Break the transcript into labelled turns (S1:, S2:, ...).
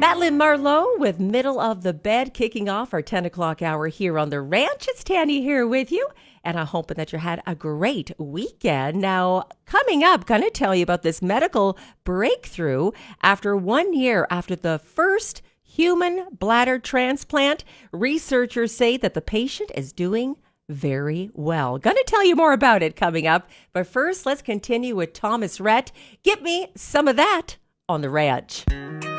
S1: Madeline Marlowe with Middle of the Bed, kicking off our 10 o'clock hour here on the ranch. It's Tanny here with you, and I'm hoping that you had a great weekend. Now, coming up, going to tell you about this medical breakthrough. After 1 year after the first human bladder transplant, researchers say that the patient is doing very well. Going to tell you more about it coming up. But first, let's continue with Thomas Rhett. Get me some of that on the ranch.